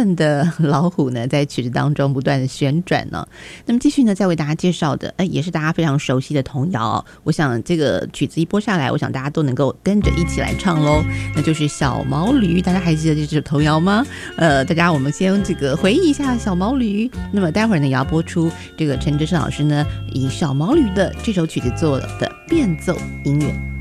奋的老虎呢，在曲子当中不断的旋转呢。那么继续呢，再为大家介绍的，也是大家非常熟悉的童谣哦。我想这个曲子一播下来，我想大家都能够跟着一起来唱喽。那就是小毛驴，大家还记得这首童谣吗？大家我们先这个回忆一下小毛驴。那么待会儿呢，也要播出这个陈哲生老师呢以小毛驴的这首曲子做的变奏音乐。